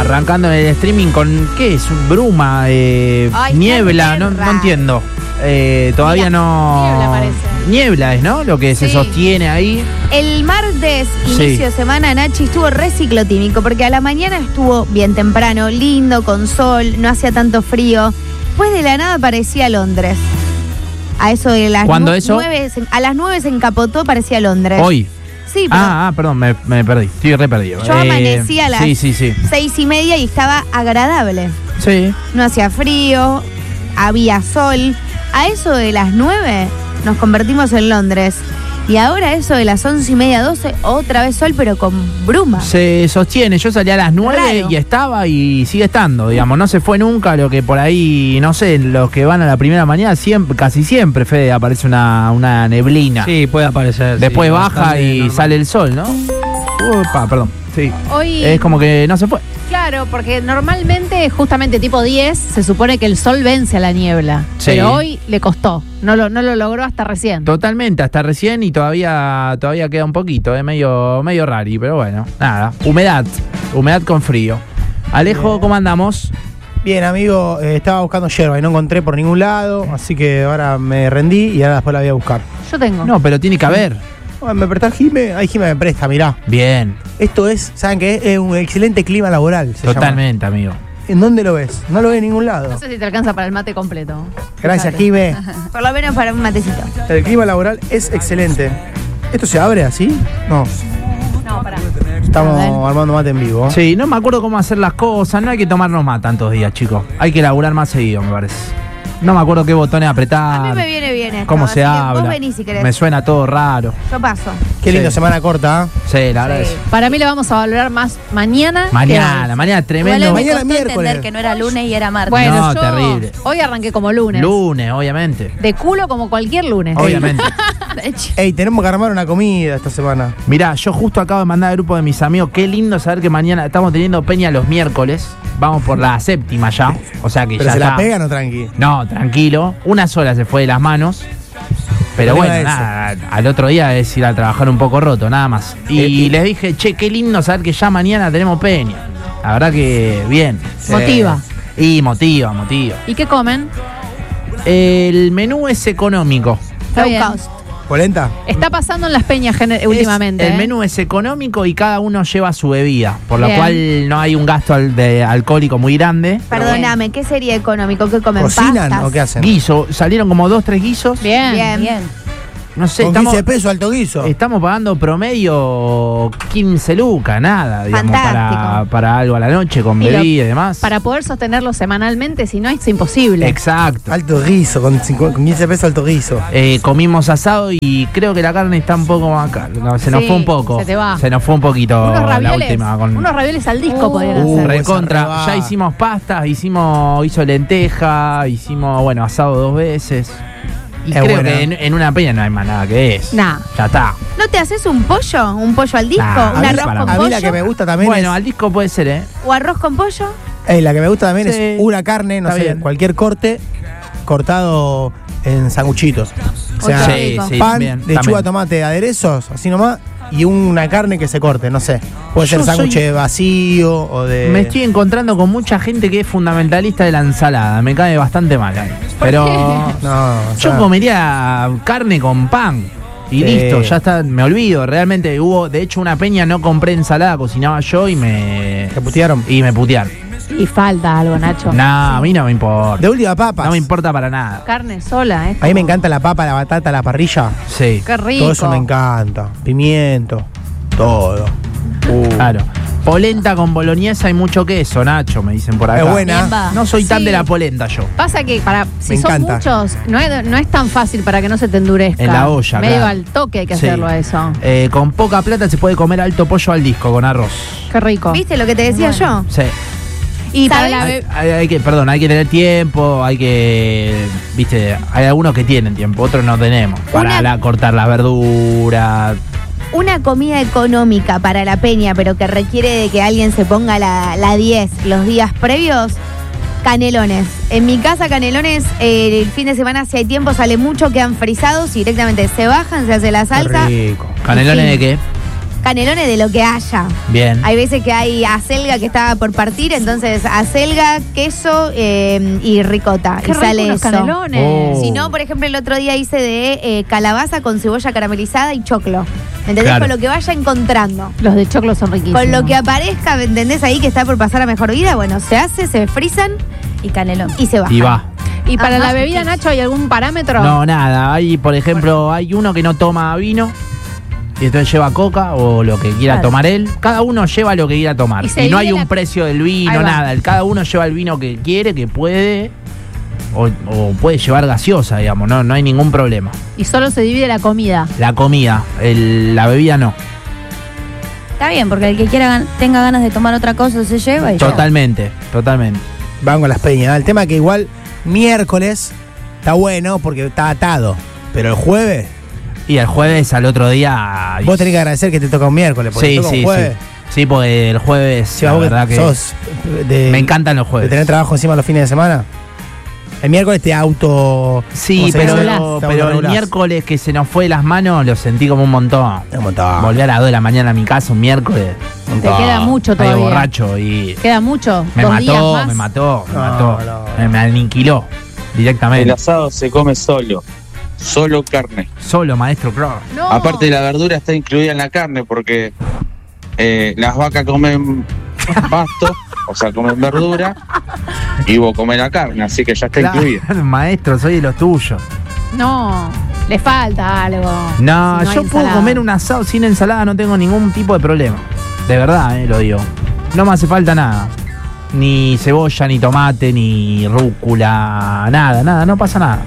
arrancando en el streaming con, ¿qué es? Bruma, niebla, no entiendo. Todavía no... Niebla parece. Niebla es, ¿no? Lo que se sostiene ahí. El martes, inicio de semana, Nachi, estuvo re ciclotímico, porque a la mañana estuvo bien temprano, lindo, con sol, no hacía tanto frío. Después de la nada parecía Londres. A eso de las ¿Cuándo eso? 9, a las 9 se encapotó, parecía Londres. Hoy. Sí, pero Perdón, me perdí. Estoy re perdido. yo amanecí a las sí. 6:30 y estaba agradable. Sí. No hacía frío, había sol. A eso de las 9 nos convertimos en Londres. Y ahora a eso de las 11:30, 12, otra vez sol, pero con bruma. Se sostiene. Yo salí a las 9 Raro. y estaba y sigue estando, digamos. No se fue nunca. Lo que por ahí, no sé, los que van a la primera mañana, casi siempre, Fede, aparece una neblina. Sí, puede aparecer. Después sí, baja y normal. sale el sol, ¿no? Perdón. Sí. Hoy, Es como que no se fue. claro, porque normalmente, justamente tipo 10, se supone que el sol vence a la niebla. Sí. Pero hoy le costó. No lo logró hasta recién. Totalmente, hasta recién y todavía queda un poquito, medio rari, pero bueno, nada. Humedad con frío. Alejo, ¿cómo andamos? Bien, amigo, estaba buscando yerba y no encontré por ningún lado, así que ahora me rendí y ahora después la voy a buscar. Yo tengo. No, pero tiene que haber. Bueno, ¿me prestás Jime? Ahí Jime me presta, mirá. Bien, Esto es, ¿saben qué? Es un excelente clima laboral. Se totalmente, amigo. llama. ¿En dónde lo ves? No lo ves en ningún lado. No sé si te alcanza para el mate completo. Gracias, Fíjate. Jime. Por lo menos para un matecito. El clima laboral es excelente. ¿Esto se abre así? No. No, pará. Estamos A ver. armando mate en vivo. Sí, no me acuerdo cómo hacer las cosas. No hay que tomarnos más tantos días, chicos. Hay que laburar más seguido, me parece. No me acuerdo qué botones apretar. A mí me viene bien esto. Cómo se así que habla. Vos venís si querés. Me suena todo raro. Yo paso. Qué lindo Sí. semana corta, ¿eh? Sí, la verdad Sí. es. Para mí le vamos a valorar más mañana. que Mañana Igual tremendo. me Mañana costó miércoles. entender que no era lunes y era martes. Bueno, No, yo terrible. hoy arranqué como lunes. Lunes, obviamente. De culo como cualquier lunes. Obviamente. Ey, tenemos que armar una comida esta semana. Mirá, yo justo acabo de mandar al grupo de mis amigos. Qué lindo saber que mañana estamos teniendo peña los miércoles. Vamos por la 7ª ya. O sea que ¿Pero ya se está. la pegan o tranqui? No, tranquilo. Una sola se fue de las manos. Pero El bueno, problema es nada, al otro día es ir a trabajar un poco roto, nada más. Y les dije, che, qué lindo saber que ya mañana tenemos peña. La verdad que bien. Motiva. Y motiva. ¿Y qué comen? El menú es económico. Está bien. Low cost. ¿Polenta? Está pasando en las peñas últimamente. El menú es económico y cada uno lleva su bebida, por lo Bien. cual no hay un gasto de alcohólico muy grande. Perdóname, ¿qué sería económico? ¿Qué comen? ¿Cocinan ¿Pastas? o qué hacen? Guiso, salieron como 2-3 guisos. Bien. No sé, Con 15 pesos alto guiso. estamos pagando promedio 15 lucas, nada, digamos, Fantástico. para algo a la noche con Y lo- bebida y demás. Para poder sostenerlo semanalmente, si no es imposible. Exacto. Alto guiso, con 15 pesos alto guiso. Comimos asado y creo que la carne está un poco más cara. No, se nos Sí, fue un poco. se te va. Se nos fue un poquito Unos la ravioles, última. unos ravioles al disco podrían hacer. esa Recontra, rebada. ya hicimos pastas, hizo lenteja, hicimos, asado 2 veces. Y Es creo buena. que en una peña no hay más nada que eso. Nah. Ya está. ¿No te haces un pollo? ¿Un pollo al disco? Nah, ¿Un a mí arroz para con mí. A mí pollo? la que me gusta también Bueno, es... al disco puede ser, ¿eh? ¿O arroz con pollo? La que me gusta también Sí. es una carne, no Está sé, bien. cualquier corte, cortado en sanguchitos. O sea, Sí, sí, pan, también, lechuga, también. tomate, aderezos, así nomás, y una carne que se corte, no sé. Puede Yo ser sándwich soy- vacío o de... Me estoy encontrando con mucha gente que es fundamentalista de la ensalada. Me cae bastante mal ahí. Pero No, o yo sea, comería carne con pan. Y Sí. listo, ya está, me olvido. Realmente hubo, de hecho, una peña, no compré ensalada, cocinaba yo y me putearon. putearon. Y falta algo, Nacho. No, a mí no me importa. De última, papas. No me importa para nada. Carne sola, ¿eh? A mí me encanta la papa, la batata, la parrilla. Sí, Qué rico. Todo eso me encanta. Pimiento, todo. claro. Polenta con boloñesa y mucho queso, Nacho, me dicen por acá. Es buena. Bien, va. No soy tan Sí. de la polenta yo. Pasa que si Me son encanta. muchos, no es tan fácil para que no se te endurezca. En la olla, Medio claro. al toque hay que Sí. hacerlo a eso. Con poca plata se puede comer alto pollo al disco con arroz. Qué rico. ¿Viste lo que te decía yo? Sí. Y para ¿Sabes? la Hay que tener tiempo, viste, hay algunos que tienen tiempo, otros no tenemos. Para cortar las verduras. Una comida económica para la peña, pero que requiere de que alguien se ponga la 10 los días previos. Canelones. En mi casa, canelones, el fin de semana, si hay tiempo, sale mucho, quedan frisados y directamente se bajan, se hace la salsa. Qué rico. ¿Canelones Sí. de qué? canelones de lo que haya. Bien. Hay veces que hay acelga que está por partir, entonces acelga, queso y ricota. Qué y sale rico los eso. canelones. Oh. Si no, por ejemplo, el otro día hice de calabaza con cebolla caramelizada y choclo. ¿Entendés? Claro. Con lo que vaya encontrando. Los de choclo son riquísimos. Con lo que aparezca, ¿me entendés? Ahí que está por pasar a mejor vida, bueno, se hace, se frizan Y canelón. y se baja. Y va. ¿Y para Ajá. la bebida, Nacho, hay algún parámetro? No, nada. Hay, por ejemplo, hay uno que no toma vino y entonces lleva coca o lo que quiera Claro. tomar él. Cada uno lleva lo que quiera tomar. Y se Y no hay divide un la- precio del Ahí vino, va. nada. Cada uno lleva el vino que quiere, que puede. O puede llevar gaseosa, digamos. No hay ningún problema. Y solo se divide la comida. La comida, la bebida no. Está bien, porque el que quiera tenga ganas de tomar otra cosa se lleva y ya. Totalmente. Van con las peñas. El tema que igual miércoles está bueno porque está atado. Pero el jueves, Y el jueves al otro día. vos tenés que agradecer que te toca un miércoles. Porque Sí, te toca un sí, jueves. sí. Sí, porque el jueves, Si la vos verdad que sos de, me encantan los de jueves. tener trabajo encima los fines de semana. El miércoles te auto. Sí, ¿cómo se pero, dice? regulás. Te pero el autorregulás. miércoles que se nos fue de las manos lo sentí como un montón. Un montón. Volví a las 2 de la mañana a mi casa un miércoles, Un Te montón. queda mucho medio todavía. borracho y Queda mucho. me 2 días mató, más. me mató. No. Me aniquiló El directamente. asado se come solo carne. Solo, maestro Crow. No. Aparte la verdura está incluida en la carne porque las vacas comen pasto, o sea, comen verdura, y vos comés la carne, así que ya está Claro, incluida. maestro, soy de los tuyos. No, le falta algo. No, Si no hay yo puedo ensalada. comer un asado sin ensalada, no tengo ningún tipo de problema. De verdad, lo digo. No me hace falta nada. Ni cebolla, ni tomate, ni rúcula, nada, no pasa nada.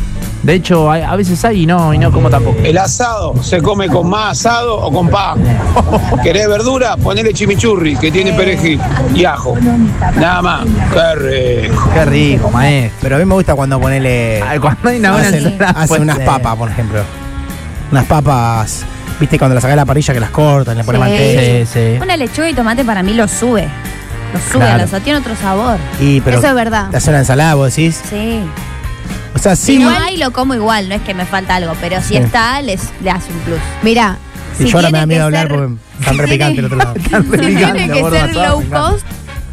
De hecho, a veces hay y no como tampoco. El asado se come con más asado o con pan. ¿Querés verdura? Ponele chimichurri, que tiene perejil y ajo. Nada más. Qué rico. Qué rico, maestro. Pero a mí me gusta cuando ponele. Ay, cuando hay una buena ensalada, Hace pues, unas papas, por ejemplo. Unas papas, viste, cuando las sacás de la parrilla que las cortan, le pones Sí. manteca. Sí. Una lechuga y tomate para mí lo sube. Lo sube, Claro. tiene otro sabor. Pero Eso es verdad. te hace una ensalada, vos decís. Sí. O sea, sí. Si no hay, lo como igual, no es que me falta algo, pero si Sí. está, le hace un plus. Mirá, Y yo ahora me da miedo hablar porque están re picante el otro lado. Si tiene que ser low cost,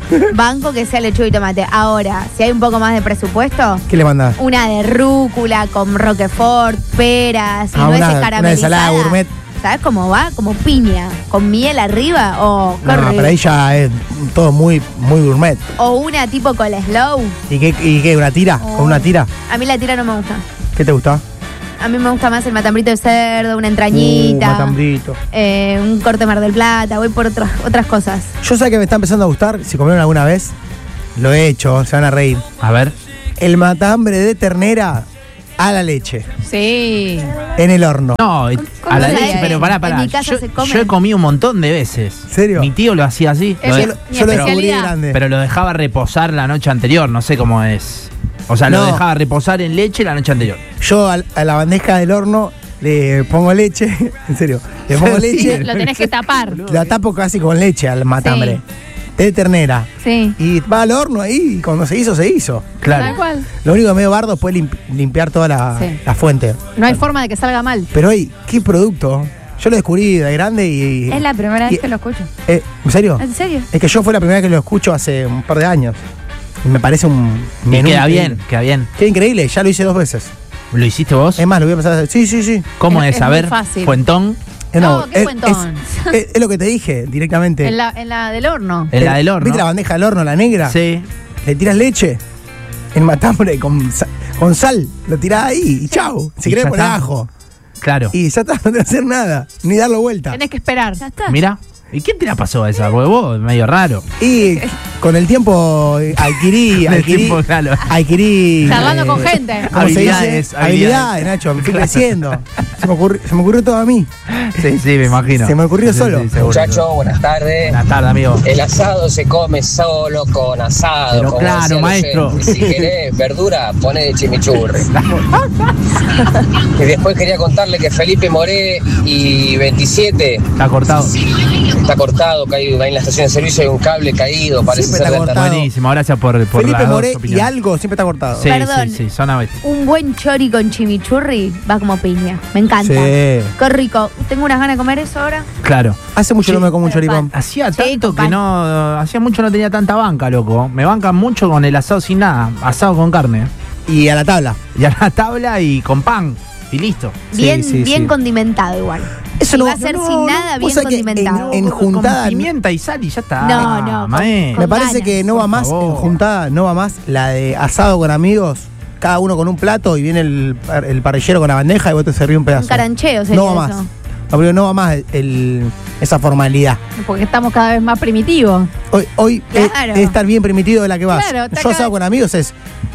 banco que sea lechuga y tomate. Ahora, si hay un poco más de presupuesto, ¿Qué le mandás? una de rúcula con roquefort, peras y Ah, nueces una caramelizadas. ensalada gourmet. ¿Sabes cómo va? Como piña, con miel arriba o No, pero ahí ya es todo muy gourmet. O una tipo coleslaw. ¿Y qué? ¿Una tira? Oh. ¿Con una tira? A mí la tira no me gusta. ¿Qué te gusta? A mí me gusta más el matambrito de cerdo, una entrañita, Matambrito. un corte Mar del Plata, voy por otras cosas. Yo sé que me está empezando a gustar, si comieron alguna vez, lo he hecho, se van a reír. A ver. El matambre de ternera a la leche, Sí. en el horno. No, a la se leche, hace? pero pará. En mi casa Yo, se come. yo he comido un montón de veces. ¿En serio? Mi tío lo hacía así. Es Lo mi de- Yo lo descubrí especialidad. grande. pero lo dejaba reposar la noche anterior, no sé cómo es. O sea, lo No. dejaba reposar en leche la noche anterior. Yo a la bandeja del horno le pongo leche, en serio, le pongo Sí. leche, Lo tenés que tapar. la tapo casi con leche al matambre. De ternera. Sí. Y va al horno ahí, y cuando se hizo, se hizo. Tal Claro. cual. Lo único que medio bardo fue limpiar toda Sí. la fuente. No hay forma de que salga mal. Pero hoy, qué producto. Yo lo descubrí de grande y. Es la primera y- vez que lo escucho. ¿En serio? ¿En serio? Es que yo fue la primera vez que lo escucho hace un par de años. Y me parece un Y menú. queda increíble. bien, queda bien. Queda increíble, ya lo hice 2 veces. ¿Lo hiciste vos? Es más, lo voy a empezar a hacer. Sí, sí, sí. ¿Cómo Es es? A muy ver, fácil. fuentón. No, qué cuentón. Es lo que te dije directamente. En la del horno. En la del horno. ¿Viste la bandeja del horno, la negra? Sí. Le tiras leche, el matambre con sal, lo tirás ahí y chau. Si Y querés ya poner está. ajo. Claro. Y ya está, no tenés que hacer nada, ni darlo vuelta. Tenés que esperar. Ya está. Mira. ¿Y quién te la pasó esa? Porque vos, es medio raro. Y con el tiempo adquirí, Con el tiempo, claro. adquirí. Charlando con gente. ¿Cómo se dice? Habilidades, Habilidades, Nacho, me fui Claro. creciendo. Se me ocurrió todo a mí. Sí, sí, me imagino. Se me ocurrió Sí, solo. seguro. Muchachos, buenas tardes. Buenas tardes, amigo. El asado se come solo con asado. Pero como claro, decía el maestro. oyente. Si querés verdura, poné de chimichurri. Y después quería contarle que Felipe Moré y 27 Está cortado. Está cortado, caído, ahí en la estación de servicio hay un cable caído, parece Siempre ser está de cortado. alternativo. Buenísimo, gracias por Felipe las dos Moré y opiniones. algo siempre está cortado. Sí, Perdón. sí, son a bestia. Un buen chori con chimichurri va como piña. Me encanta. Sí. Qué rico. Tengo unas ganas de comer eso ahora. Claro. Hace mucho no me como un choripán. Hacía Sí, tanto con que pan. no. Hacía mucho no tenía tanta banca, loco. Me bancan mucho con el asado sin nada. Asado con carne. Y a la tabla. Y a la tabla y con pan. Y listo. Bien, Sí, sí, bien sí. condimentado igual. Eso Si no va a ser no, sin no, nada, vos bien sabés que condimentado. En juntada. Con pimienta y sal y ya está. No, no, con- maestro. Me parece ganas, que no va por más, favor. en juntada, no va más la de asado con amigos, cada uno con un plato y viene el parrillero con la bandeja y vos te servís un pedazo. Un carancheo sería No va más. eso. No, pero no va más esa formalidad. Porque estamos cada vez más primitivos. Hoy Claro. es estar bien permitido de la que vas. Claro, está Yo asado cada- con amigos es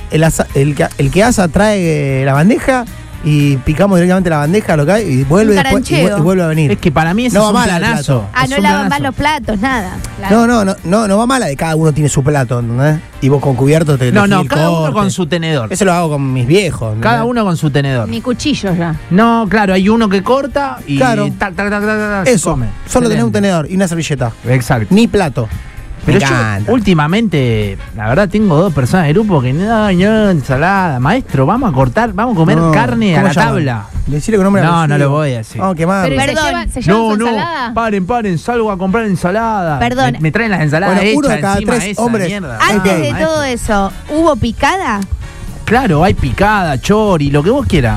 el que asa trae la bandeja y picamos directamente la bandeja, lo que hay, y vuelve Un después y carancheo. vuelve a venir. Es que para mí ese No es va un mal el planazo. plato. Ah, Es no un lavan más planazo. los platos, nada. Claro. No va mala de cada uno tiene su plato, ¿entendés? Y vos con cubierto te No, elegís no, el cada uno corte. con su tenedor. Eso lo hago con mis viejos. ¿entendés? Cada uno con su tenedor. Ni cuchillos ya. No, claro, hay uno que corta y Claro. tac, tac, tac, tac, tac, se Eso, come. solo tenés un Excelente. tenedor y una servilleta. Exacto. Ni plato. Pero Me yo encanta. últimamente, la verdad, tengo dos personas del grupo que no, ensalada. Maestro, vamos a cortar, vamos a comer No, carne a ¿cómo la se llama? tabla. Decirle que no me la No, consigo. no lo voy a decir. Vamos a quemar. Pero ¿y Perdón. se llevan No, su no, ensalada? paren, salgo a comprar ensalada. Perdón. Me traen las ensaladas Bueno, uno hechas de cada encima tres esa hombres. mierda. Antes No, de maestro. todo eso, ¿hubo picada? Claro, hay picada, chori, lo que vos quieras.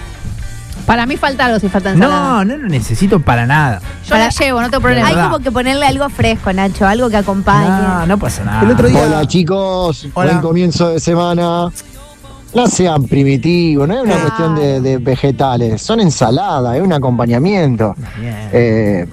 Para mí falta algo si falta ensalada. No lo necesito para nada. Yo la llevo, no tengo problema. Hay verdad. como que ponerle algo fresco, Nacho, algo que acompañe. No pasa nada. El otro día. Hola chicos, Hola. buen comienzo de semana. No sean primitivos, no es una Claro. cuestión de vegetales, son ensaladas, es un acompañamiento. Bien.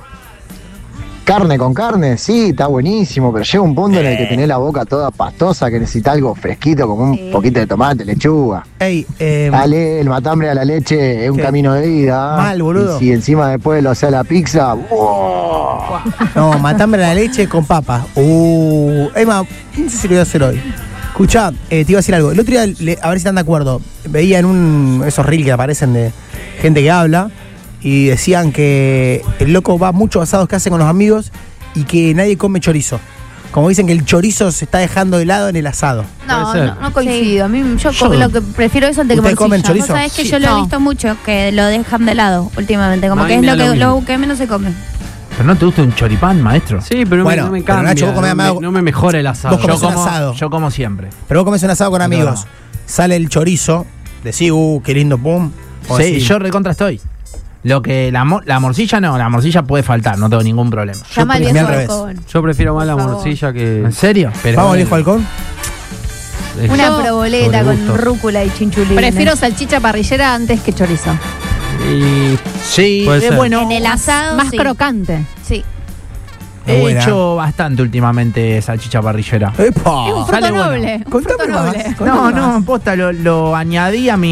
Carne con carne, sí, está buenísimo, pero llega un punto en el que tenés la boca toda pastosa, que necesita algo fresquito, como un Sí. poquito de tomate, lechuga. Ey, Dale, el matambre a la leche es un ¿Qué? camino de vida. Mal, boludo. Y si encima después lo hace a la pizza, ¡wow! no, matambre a la leche con papas. Emma, no sé si lo voy a hacer hoy. Escuchá, te iba a decir algo. El otro día, a ver si están de acuerdo, veía en esos reels que aparecen de gente que habla y decían que el loco va a muchos asados que hace con los amigos y que nadie come chorizo. Como dicen que el chorizo se está dejando de lado en el asado. No, Puede ser. no coincido. A mí yo, Yo- lo que prefiero eso antes que ¿Ustedes comen morcilla. chorizo? Vos sabés que Sí. yo lo No. he visto mucho, que lo dejan de lado últimamente, como No, que a es mí lo me da que, lo lo mismo. que menos se come. ¿Pero no te gusta un choripán, maestro? Sí, pero Bueno, no me pero cambia. Nacho, vos comés no me mejora el asado. Vos comés un asado. Yo como siempre. Pero vos comes un asado con Es amigos, verdad. sale el chorizo, decís, qué lindo, pum. O Sí, decís, yo recontra estoy. Lo que la morcilla no, la morcilla puede faltar, no tengo ningún problema. Llama al Yo viejo al revés. halcón. Yo prefiero más la Por favor. morcilla que. ¿En serio? Pero Vamos, bueno, viejo halcón. es- Una Yo- proboleta sobre con gustos. rúcula y chinchulines. Prefiero salchicha parrillera antes que chorizo. Y Sí, Puede ser. bueno. En el asado, Más sí. crocante. Sí. He Buena. hecho bastante últimamente salchicha parrillera. Es un ¡Epa! fruto sale bueno. noble. Un Contame fruto más. noble. No, no, posta, lo añadí a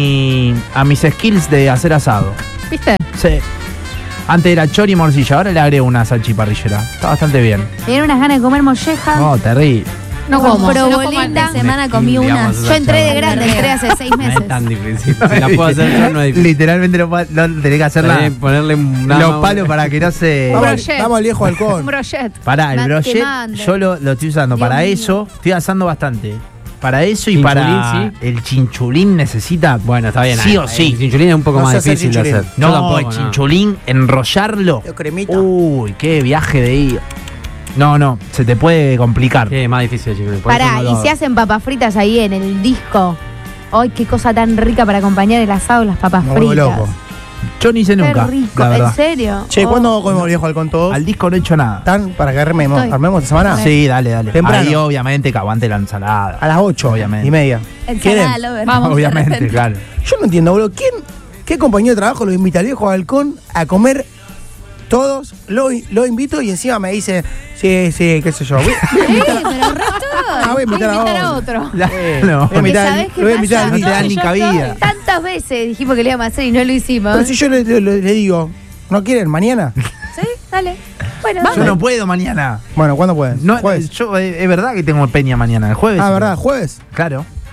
mis skills de hacer asado. ¿Viste? Sí. Antes era chori y morcilla, ahora le agrego una salchiparrillera. Está bastante bien. Me dieron unas ganas de comer molleja. No, terrible. No Con como. proboleta. Esta semana Una comí skill, una. digamos, Yo entré de esa grande, charla. entré hace 6 No meses. es tan difícil. Si la puedo hacer yo, no es difícil. Literalmente no tenés que hacer nada. Ponerle Los palos para que no se. Vamos. Vamos, vamos al viejo Un halcón. brochet. Pará, el Te brochet mande. yo lo estoy usando. Dios Para mío. eso, estoy asando bastante. Para eso y Chinchulín, para sí. el chinchulín necesita. Bueno, está bien. Sí o sí. El chinchulín es un poco No más sé hacer difícil de chinchulín. hacer. Yo No, tampoco, el no. chinchulín, enrollarlo. Cremita. Uy, qué viaje de ida. No, se te puede complicar. Sí, es más difícil el chinchulín. por eso Pará, no lo y hago. se hacen papas fritas ahí en el disco. Ay, qué cosa tan rica para acompañar el asado, las papas Me vuelvo fritas. loco. Yo no hice Qué nunca. rico, la ¿en verdad. serio? Che, Oh. ¿cuándo comemos el viejo halcón todos? Al disco no he hecho nada. ¿Están para que armemos esta semana? Sí, dale. Temprano. Ahí obviamente que aguante la ensalada. A las 8 Obviamente. y media. Ensalada, ¿Quieren? lover. Vamos, obviamente, de repente. claro. Yo no entiendo, boludo. ¿Qué compañero de trabajo lo invita al viejo halcón a comer todos? Lo invito y encima me dice, sí, qué sé yo. Voy a invitar Voy a invitar a a otro. otro. No. Voy a invitar ¿Sabés al- qué lo voy a invitar pasa? al No te dan ni Yo cabida. Tantas veces dijimos que le íbamos a hacer y no lo hicimos. Pero si yo le digo, ¿no quieren? ¿Mañana? ¿Sí? Dale. Bueno, Yo no puedo mañana. Bueno, ¿cuándo pueden? No, ¿Jueves? yo es verdad que tengo peña mañana, el jueves. Ah, ¿verdad? ¿Jueves? Claro.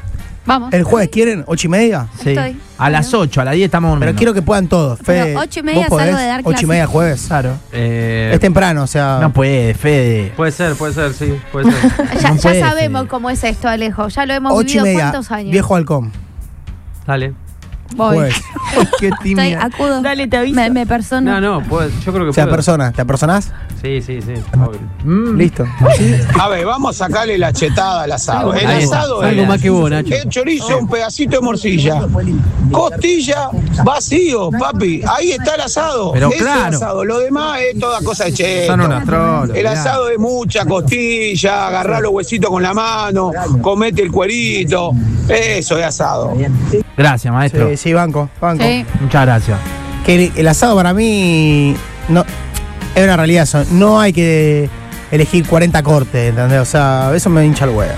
Vamos. ¿El jueves quieren? ¿8:30? Sí. Estoy. A las 8, a las 10 estamos Pero durmiendo. quiero que puedan todos. Fede, Pero 8:30 ¿vos podés? salgo de dar 8:30 jueves. Claro. Es temprano, o sea. No puede, Fede. Puede ser, sí, puede ser. Ya, No ya puede, sabemos Fede. cómo es esto, Alejo. Ya lo hemos vivido 8:30. cuántos años. Viejo halcón. Dale. Voy. Jueves. Qué Estoy, tímida. acudo. Dale, te aviso. Me persono. No, yo creo que O sea, puedo. persona. ¿Te apersonás? Sí, obvio. Listo. A ver, vamos a sacarle la chetada al asado. El Ahí está. asado Algo es más que vos, Nacho. el chorizo, un pedacito de morcilla. Costilla, vacío, papi. Ahí está el asado. Pero Ese es el claro. asado. Lo demás es toda cosa de cheto. Son unos trolos. El asado es mucha costilla, agarrar los huesitos con la mano, comete el cuerito. Eso es asado. Gracias, maestro. Sí, banco. Sí. Muchas gracias. Que el asado para mí no es una realidad eso. No hay que elegir 40 cortes, ¿entendés? O sea, eso me hincha el huevo.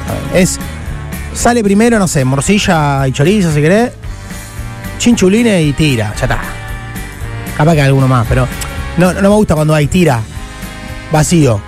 Sale primero, no sé, morcilla y chorizo, si querés, chinchulines y tira, ya está. Capaz que hay alguno más, pero no me gusta cuando hay tira, vacío,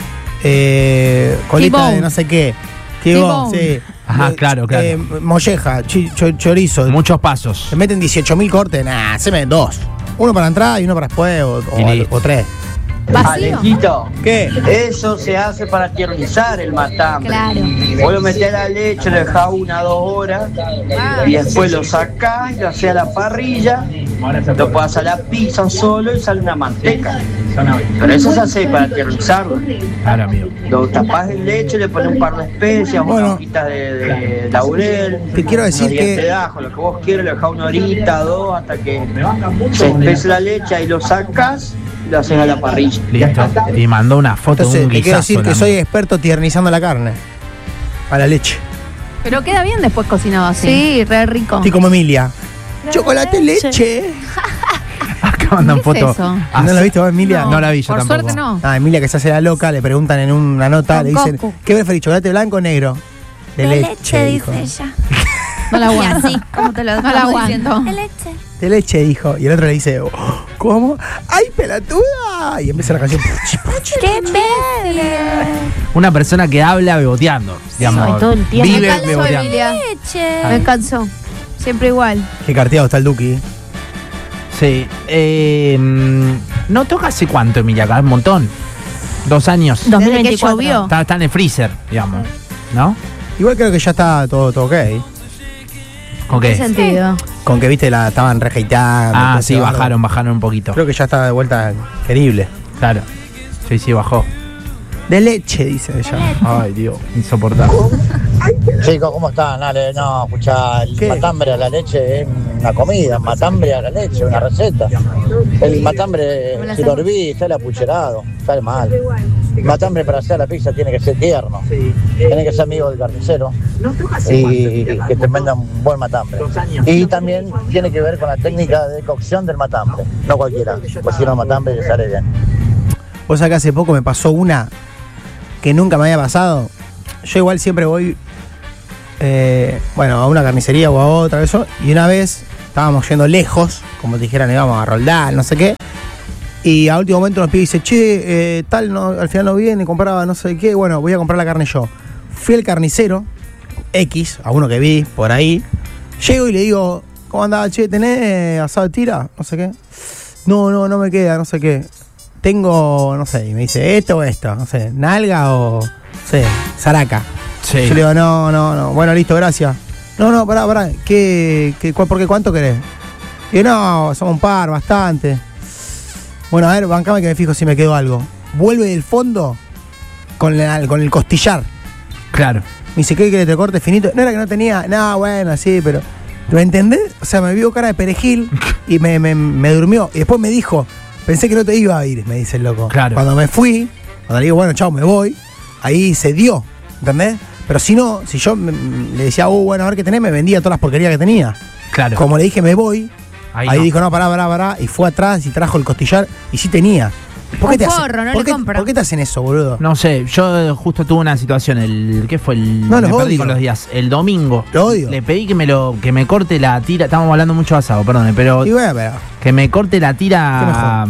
colita T-bone. de no sé qué. T-bone. Sí. Ajá, claro. Molleja, chorizo. Muchos pasos. Se meten 18.000 cortes, se meten 2. Uno para entrada y uno para después, o 3. ¿Vacío? Alejito, ¿Qué? eso se hace para tiernizar el matambre. Claro. Vos lo metés a la leche, lo dejás 1 o 2 horas y después lo sacás, lo hacés a la parrilla, lo pasás a la pizza solo y sale una manteca. Pero eso se hace para tiernizarlo. Claro, amigo. Lo tapás en leche, le pones un par de especias, Bueno. unas hojitas de laurel, Te quiero decir unos dientes que- de ajo, lo que vos quieras, lo dejás 1 horita, 2, hasta que se espese la leche, ahí lo sacás y lo haces a la parrilla. Listo. Y mandó una foto de Entonces, un te quiero decir guisazo. que soy experto tiernizando la carne. A la leche. Pero queda bien después cocinado así. Sí, re rico. Estoy como Emilia. Chocolate, leche. Acá mandan ¿Qué es foto. eso? ¿No la viste vos, Emilia? No la vi yo Por tampoco. suerte no. Ah, Emilia que se hace la loca, le preguntan en una nota, Con le dicen, Goku. ¿qué preferís, chocolate blanco o negro? De leche, dijo. dice ella. No la Y aguanto. así, como te lo No la estamos aguanto. diciendo. De leche. De leche, dijo. Y el otro le dice, oh, ¿cómo? ¡Ay, pelotuda! Y empieza la canción. ¡Qué imbécil! Una persona que habla beboteando. Digamos, Soy todo el tiempo. vive Me cansó, beboteando. Emilia. Leche. Me cansó. Siempre igual. Qué carteado está el Duki. Sí. ¿No toca hace cuánto, Emilia? Acá un montón. 2 años. Desde que 2024. llovió. Está en el freezer, digamos. ¿No? Igual creo que ya está todo ok. ¿Con ¿Qué qué? sentido? Con que, viste, la estaban rejeitando. Ah, todo sí, ese bardo. bajaron un poquito. Creo que ya está de vuelta querible. Claro. Sí, bajó. De leche, dice ella. Ay, Dios, insoportable. Chicos, ¿cómo están? Dale, no, escuchá, el ¿Qué? matambre a la leche es una comida, matambre a la leche, una receta. El matambre, si lo hervís, sale apucherado, sale mal. El matambre para hacer la pizza tiene que ser tierno, tiene que ser amigo del carnicero y que te venda un buen matambre. Y también tiene que ver con la técnica de cocción del matambre, no cualquiera, cocina el matambre y le sale bien. Vos sabés que hace poco me pasó una que nunca me había pasado. Yo igual siempre voy, a una carnicería o a otra, eso. Y una vez estábamos yendo lejos, como te dijeran, íbamos a Roldán, no sé qué. Y a último momento nos pide y dice, che, tal, no, al final no viene, compraba no sé qué. Bueno, voy a comprar la carne yo. Fui al carnicero, X, a uno que vi por ahí. Llego y le digo, ¿cómo andaba, che? ¿Tenés asado de tira? No sé qué. No me queda, no sé qué. Tengo, no sé, y me dice, esto o esto, no sé, nalga o, no sé, zaraca. Sí. Yo le digo, no, bueno, listo, gracias. No, pará, ¿por qué cuánto querés? Y yo, no, somos un par, bastante. Bueno, a ver, bancame que me fijo si me quedó algo. Vuelve del fondo con el costillar. Claro. Me dice, ¿qué querés, te corte finito? No era que no tenía, no, bueno, sí, pero... ¿Me entendés? O sea, me vio cara de perejil y me durmió. Y después me dijo, pensé que no te iba a ir, me dice el loco. Claro. Cuando me fui, cuando le digo, bueno, chao, me voy, ahí se dio, ¿entendés? Pero si no, si yo le decía, bueno, a ver qué tenés, me vendía todas las porquerías que tenía. Claro. Como le dije, me voy, ahí no. dijo, no, pará, y fue atrás y trajo el costillar y sí tenía. ¿Por qué Un te hacen- forro, no por le qué- compro. ¿Por qué te hacen eso, boludo? No sé, yo justo tuve una situación, ¿qué fue? No, me los perdí odio. con los días. El domingo. Lo odio. Le pedí que me corte la tira, estamos hablando mucho de asado, perdón, pero Y bueno, pero que me corte la tira,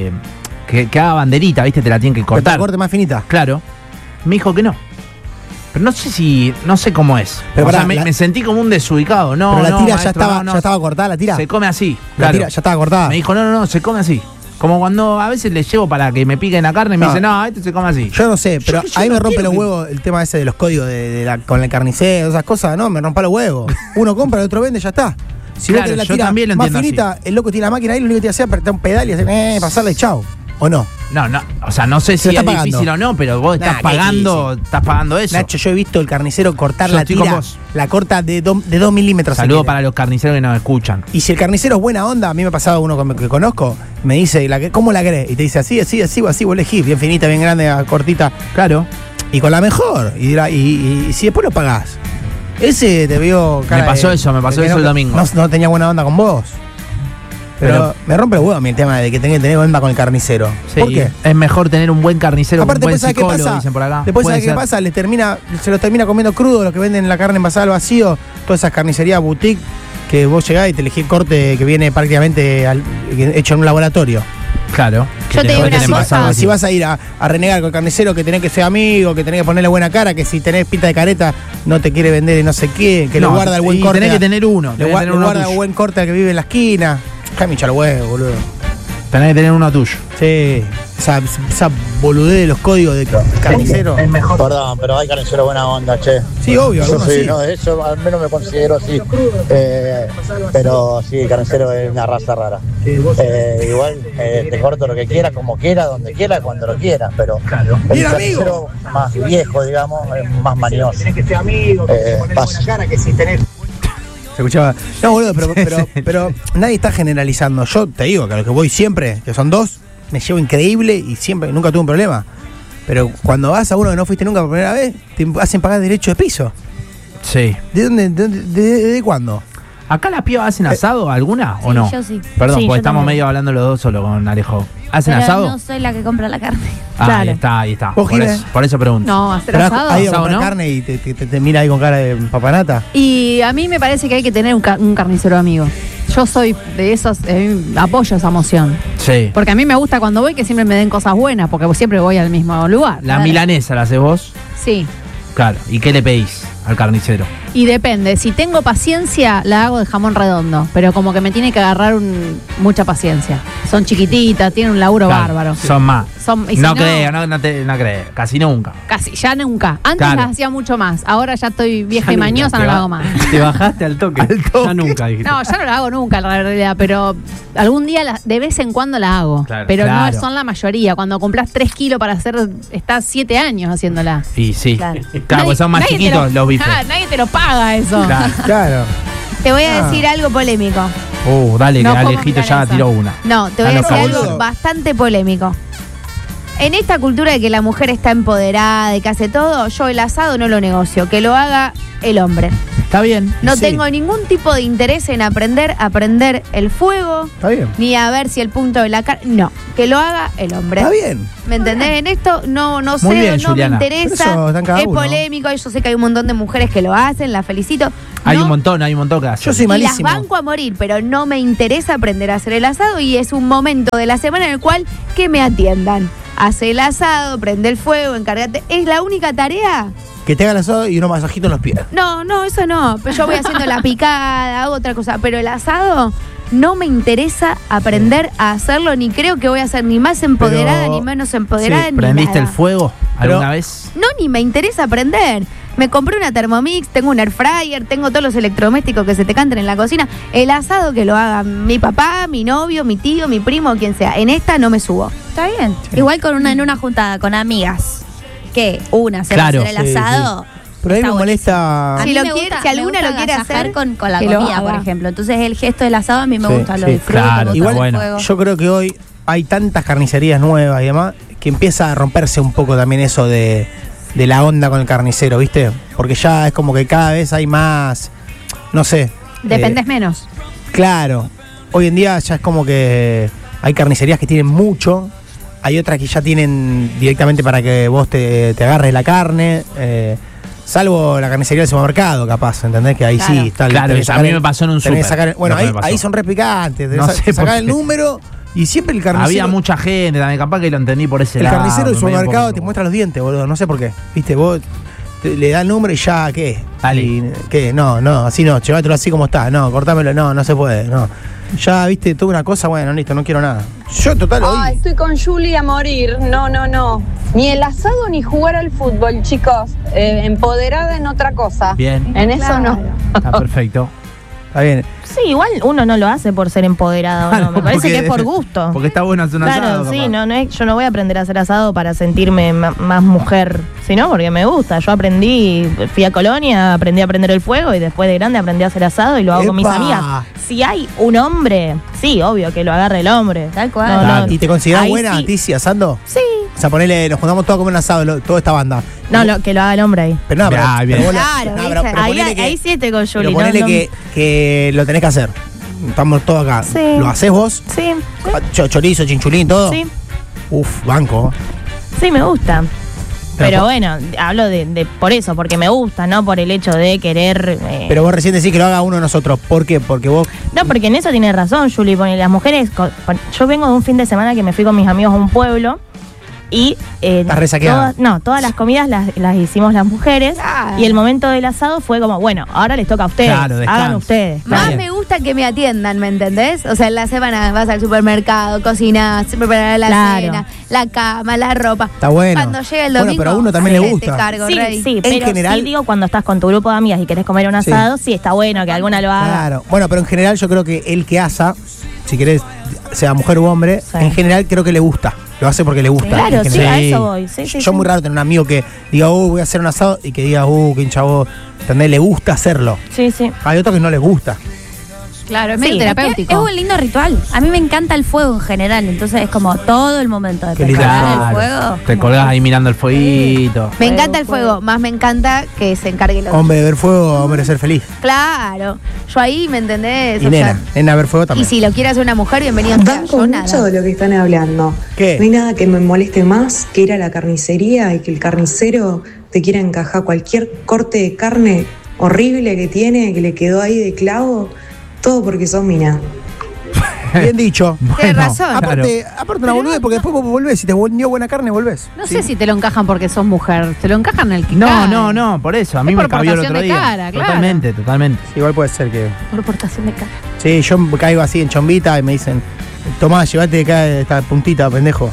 que haga banderita, ¿viste? Te la tienen que que te cortar. la corte más finita. Claro. Me dijo que no. Pero no sé cómo es. Pero O sea, pará, me sentí como un desubicado. No, pero la no, tira maestro, ya estaba cortada, la tira. Se come así. La Claro. tira ya estaba cortada. Me dijo, no, se come así. Como cuando a veces le llevo para que me piquen la carne y me No. dice, no, este se come así. Yo no sé, pero Yo a mí me no rompe quiero los que- huevos el tema ese de los códigos con el carnicero, esas cosas, no, me rompa los huevos. Uno compra, el otro vende, ya está. Si Claro, vos querés la yo tira también lo más entiendo finita, el loco tiene la máquina ahí, lo único que te hace es apretar un pedal y hacer pasarle chao. ¿O no? No, o sea, no sé Se si lo es está pagando. difícil o no, pero vos Nah, estás qué pagando eso. Nacho, yo he visto el carnicero cortar Yo la estoy con tira, vos. la corta de 2 milímetros. Saludos para los carniceros que nos escuchan. Y si el carnicero es buena onda, a mí me ha pasado uno que conozco, me dice, ¿cómo la querés? Y te dice así, vos elegís, bien finita, bien grande, cortita. Claro. Y con la mejor. Y si después lo pagás. Ese te veo cara Me pasó de- eso de que el domingo. No tenía buena onda con vos. Pero me rompe el huevo a mí el tema de que tenés que tener onda con el carnicero. Sí, ¿Por qué? es mejor tener un buen carnicero, Aparte, un buen después, ¿sabes qué psicólogo, pasa? dicen por acá. Después, Puede ¿sabes qué ser. pasa? Se los termina comiendo crudo, los que venden la carne envasada al vacío, todas esas carnicerías boutique que vos llegás y te elegís el corte que viene prácticamente hecho en un laboratorio. Claro. Yo te digo una cosa. Si vas a ir a renegar con el carnicero que tenés que ser amigo, que tenés que ponerle buena cara, que si tenés pinta de careta no te quiere vender y no sé qué, que le No, guarda el buen y corte. tenés que tener uno. Le tenés que tener uno guarda el tuyo. buen corte al que vive en la esquina. Déjame hinchar los huevos, boludo. Tenés que tener uno tuyo. Sí, esa boludez de los códigos de carnicero. Perdón, pero hay carnicero buena onda, che. Sí, obvio, Eso algunos sí, sí. no, eso al menos me considero así. Pero sí, el carnicero es una raza rara. Igual te corto lo que quiera, como quiera, donde quiera, cuando lo quieras, pero el Bien, carnicero más viejo, digamos, es más manioso. Tenés que ser amigo, pasa. cara, que si tenés. Se escuchaba. No, boludo, pero nadie está generalizando. Yo te digo que a lo que voy siempre, que son 2, me llevo increíble y siempre, nunca tuve un problema. Pero cuando vas a uno que no fuiste nunca por primera vez, te hacen pagar derecho de piso. Sí. ¿De dónde? ¿De cuándo? ¿Acá las pibas hacen asado alguna o Sí, no? yo sí. Perdón, Sí, porque yo estamos también. medio hablando los dos solo con Alejo. ¿Hacen Pero asado? no soy la que compra la carne. Ahí está. ¿Vos, Gile? Por eso pregunto. No, hacer ¿Pero asado. has ido a ¿Asado comprar no? carne y te mira ahí con cara de papanata? Y a mí me parece que hay que tener un carnicero amigo. Yo soy de esos, apoyo esa moción. Sí. Porque a mí me gusta cuando voy que siempre me den cosas buenas, porque siempre voy al mismo lugar. La milanesa la haces vos. Sí. Claro. ¿Y qué le pedís al carnicero? Y depende, si tengo paciencia, la hago de jamón redondo, pero como que me tiene que agarrar mucha paciencia. Son chiquititas, tienen un laburo Claro, bárbaro. Son más. Y si No creo, no creo. Casi nunca. Casi, ya nunca. Antes Claro. las hacía mucho más. Ahora ya estoy vieja Ya y nunca, mañosa, te no la ba- hago más. Te bajaste al toque. Ya nunca dijiste. No, ya no la hago nunca, la realidad, pero algún día de vez en cuando la hago. Claro. Pero Claro. no son la mayoría. Cuando compras 3 kilos para hacer, estás 7 años haciéndola. Y sí. Claro. Claro, porque son más nadie te chiquitos lo- los bifes. nadie te lo paga eso. Claro. Claro. Te voy a decir algo polémico. Dale, No que como Alejito ya milanesa. tiró una. No, te voy Ah, a no, decir boludo. algo bastante polémico. En esta cultura de que la mujer está empoderada y que hace todo, yo el asado no lo negocio, que lo haga el hombre. Está bien. No Sí. tengo ningún tipo de interés en aprender a prender el fuego, Está bien. ni a ver si el punto de la carne. No, que lo haga el hombre. Está bien. ¿Me entendés? En esto no Muy sé, bien, no Juliana. me Pero interesa. eso está en cada Es uno. polémico, yo sé que hay un montón de mujeres que lo hacen, las felicito. Hay No, un montón que hacen. Yo soy y las malísimo. banco a morir, pero no me interesa aprender a hacer el asado y es un momento de la semana en el cual que me atiendan. Hace el asado, prende el fuego, encárgate. ¿Es la única tarea? Que te haga el asado y unos masajitos en los pies. No, eso no. Pero yo voy haciendo la picada, hago otra cosa. Pero el asado no me interesa aprender a hacerlo, ni creo que voy a ser ni más empoderada, Pero- ni menos empoderada, sí, ni ¿Prendiste nada. el fuego alguna Pero- vez? No, ni me interesa aprender. Me compré una Thermomix, tengo un air fryer, tengo todos los electrodomésticos que se te canten en la cocina. El asado que lo haga mi papá, mi novio, mi tío, mi primo, quien sea. En esta no me subo. Está bien. Igual en una juntada con amigas, que una se Claro. va a hacer el Sí, asado. Pero a mí está me molesta. A Si mí lo me quiere- gusta- si me alguna gusta lo quiere agasajar hacer, con la que lo comida, por haga. ejemplo. Entonces el gesto del asado a mí me Sí, gusta, lo sí. disfruto. Claro, me gusta igual, el bueno. fuego. Yo creo que hoy hay tantas carnicerías nuevas y demás que empieza a romperse un poco también eso de la onda con el carnicero, ¿viste? Porque ya es como que cada vez hay más, no sé. Dependes menos. Claro. Hoy en día ya es como que hay carnicerías que tienen mucho, hay otras que ya tienen directamente para que vos te agarres la carne. Salvo la carnicería del supermercado, capaz, ¿entendés? Que ahí Claro. sí está. Claro, tenés que a sacar mí el- me pasó en un tenés que súper, sacar- Bueno, lo que ahí, me pasó. ahí son repicantes. No sé por sacar qué. el número y siempre el carnicero. Había mucha gente también, capaz que lo entendí por ese El lado. carnicero del medio supermercado por- te muestra los dientes, boludo. No sé por qué. Viste, vos le da el número y ya, ¿qué? Dale. Y, ¿qué? No, así no, llévatelo así como está. No, cortámelo, no se puede, no. Ya, viste, tuve una cosa, bueno, listo, no quiero nada. Yo, total, hoy. Estoy con Julie a morir. No. Ni el asado ni jugar al fútbol, chicos. Empoderada en otra cosa. Bien. En eso no. Está perfecto. Está bien. Sí, igual uno no lo hace por ser empoderado, ¿no? Me parece que es por gusto. Porque está bueno hacer un asado. Claro, sí, capaz. yo no voy a aprender a hacer asado para sentirme más mujer, sino porque me gusta. Yo fui a Colonia, aprendí a prender el fuego y después de grande aprendí a hacer asado y lo hago con mis ¡Epa! amigas. Si hay un hombre, sí, obvio que lo agarre el hombre. Tal cual. ¿Y te consideras Ahí buena, sí. Tizi, asando? Sí. O sea, ponele, nos juntamos todos a comer un asado, toda esta banda. No, que lo haga el hombre ahí. Pero no, pero, Ah, bien. pero Claro, pero ¿viste? ponele que- Ahí sí estoy con pero Juli. ponele que lo tenés que hacer. Estamos todos acá. Sí. ¿Lo haces vos? Sí, Chorizo, chinchulín, todo. sí, Banco. sí, me gusta. Pero Pero- bueno, hablo de por eso, porque me gusta, no por el hecho de querer... Pero vos recién decís que lo haga uno de nosotros. ¿Por qué? Porque vos. No, porque en eso tiene razón, Juli. Porque las mujeres. Yo vengo de un fin de semana que me fui con mis amigos a un pueblo y. Estás resaqueada. Todas las comidas las hicimos las mujeres. Claro. Y el momento del asado fue como, bueno, ahora les toca a ustedes. Claro, descanso. Hagan ustedes. Más bien. me gusta que me atiendan, ¿me entendés? O sea, en la semana vas al supermercado, cocinas, preparar la Claro. cena, la cama, la ropa. Está bueno. Cuando llega el Bueno, domingo, pero a uno también le hacete gusta. cargo, Sí, rey. sí, En pero general- sí digo cuando estás con tu grupo de amigas y querés comer un Sí. asado, sí, está bueno que alguna lo haga. Claro. Bueno, pero en general yo creo que el que asa, si querés, sea mujer u hombre, Sí. en general creo que le gusta. Lo hace porque le gusta. Claro, en sí, general. a eso voy. Sí, sí, Yo sí. muy raro tener un amigo que diga, voy a hacer un asado y que diga, qué hinchabo. ¿Entendés? Le gusta hacerlo. Sí, sí. Hay otros que no les gusta. Claro, es medio Sí, terapéutico. Es un lindo ritual. A mí me encanta el fuego en general, entonces es como todo el momento de Qué lindo. preparar el Claro. fuego. Te colgás ahí mirando el fueguito. Me encanta el fuego, más me encanta que se encargue el otro. Hombre de ver fuego, hombre de ser feliz. Claro, yo ahí, ¿me entendés? Y O sea, nena ver fuego y también. si lo quiere hacer una mujer, bienvenido sea. Banco Yo mucho nada. de lo que están hablando. ¿Qué? No hay nada que me moleste más que ir a la carnicería y que el carnicero te quiera encajar cualquier corte de carne horrible que tiene, que le quedó ahí de clavo, todo porque sos mina. Bien dicho. Tienes razón. Aparte una boludez, porque después vos volvés. Si te dio buena carne, volvés. No sé si te lo encajan porque sos mujer, te lo encajan el que No, cae. no, por eso. A mí Es me por cabió el portación otro de día. cara, claro. Totalmente. Igual puede ser que. Por portación de cara. Sí, yo caigo así en chombita y me dicen, Tomás, llévate de acá esta puntita, pendejo.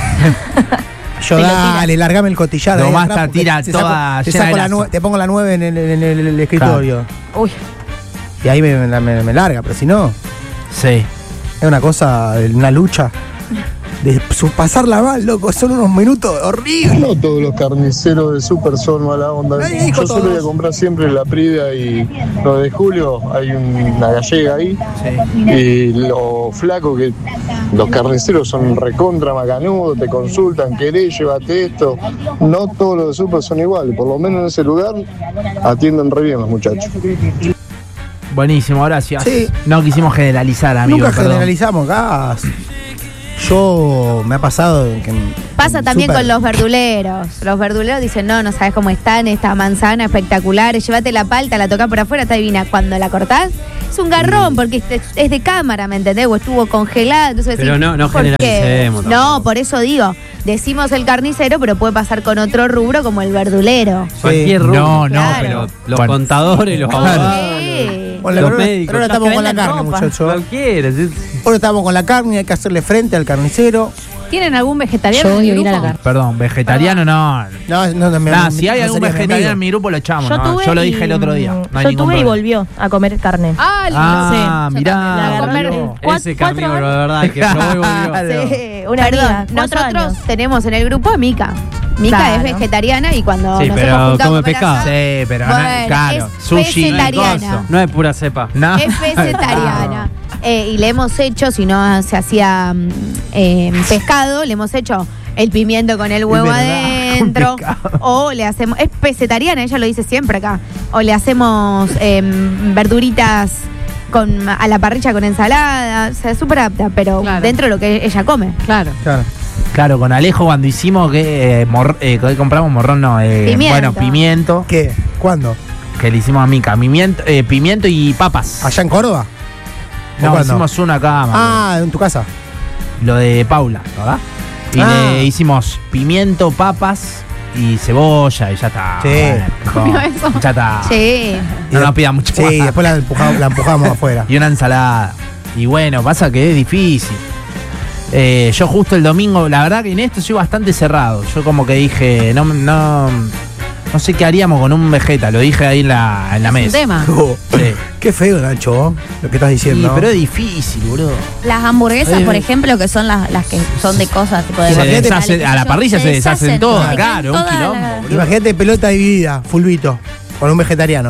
Yo Te lo dale, largame el cotillar. Lo ahí más atrás, te porque tira te toda te, llena saco de la lazo. te pongo la 9 en el escritorio. Uy. Y ahí me larga, pero si no, Sí. es una cosa, una lucha. De pasarla mal, loco, son unos minutos horribles. No todos los carniceros de Super son mala onda. Nadie dijo Yo suelo ir a todos. comprar siempre la Prida y lo de Julio, hay una gallega ahí. Y lo flaco que los carniceros son recontra macanudos, te consultan, querés, llévate esto. No todos los de Super son iguales, por lo menos en ese lugar atienden re bien los muchachos. Buenísimo, gracias. Sí. No quisimos generalizar, amigo. Nunca perdón. generalizamos acá. Me ha pasado que. Pasa en también súper- con los verduleros. Los verduleros dicen, no sabes cómo están, esta manzana espectacular, llévate la palta, la tocás por afuera, está divina. Cuando la cortás, es un garrón, porque es de cámara, ¿me entendés? O estuvo congelada, entonces Pero decís, no ¿por qué? generalicemos No, tampoco. por eso digo, decimos el carnicero, pero puede pasar con otro rubro como el verdulero. Cualquier rubro. No, Claro. Pero los Bueno. contadores, los abogados, Sí. Bueno, los ahora- médicos. ahora los estamos que con la venden carne, ropa, muchachos. Cualquiera. Ahora estamos con la carne, hay que hacerle frente al carnicero. ¿Tienen algún vegetariano Yo en voy el a ir a la grupo? carne. Perdón, vegetariano no. No, Si hay algún vegetariano en mi grupo, lo echamos. ¿no? Yo lo dije el otro día. No hay yo ningún tuve y problema. volvió a comer carne. Ah, lindo. Ah, Sí, yo mirá. también. La agarré. volvió. Ese carnívoro, de verdad, que probó y volvió. Claro. Sí, una Perdón, amiga, 4 nosotros años. tenemos en el grupo a Mica. Mica Claro. es vegetariana y cuando Sí, nos pero hemos juntado come a comer pescado. asado, Sí, pero Bueno, claro. es Sushi, vegetariana. coso. No es pura cepa. No. es vegetariana. Y le hemos hecho, si no se hacía pescado, le hemos hecho el pimiento con el huevo verdad, adentro. con pescado. O le hacemos, es vegetariana, ella lo dice siempre acá. O le hacemos verduritas a la parrilla con ensalada. O sea, es súper apta, pero Claro. dentro de lo que ella come. Claro. Claro, con Alejo cuando hicimos que compramos morrón, no, Pimiento. bueno, pimiento, ¿Qué? ¿Cuándo? que le hicimos a Mica, pimiento y papas. ¿Allá en Córdoba? ¿O No, cuándo? hicimos una acá, Ah, en tu casa. lo de Paula, ¿verdad? Y Ah. le hicimos pimiento, papas y cebolla y ya está. Sí. ¿Comió eso? Ya está. Sí. No nos pidan mucho más. Sí, después la empujamos afuera. Y una ensalada. Y bueno, pasa que es difícil. Yo justo el domingo, la verdad que en esto soy bastante cerrado. Yo como que dije, no sé qué haríamos con un vegeta, lo dije ahí en la mesa. Un tema. Sí. Qué feo, Nacho, lo que estás diciendo. Sí, pero es difícil, boludo. Las hamburguesas, por ejemplo, que son las que son de cosas tipo de Se vegetales, deshacen, qué a sé la yo, parrilla se deshacen todas, se claro, un toda quilombo. la- boludo. Imagínate pelota dividida, fulbito, con un vegetariano.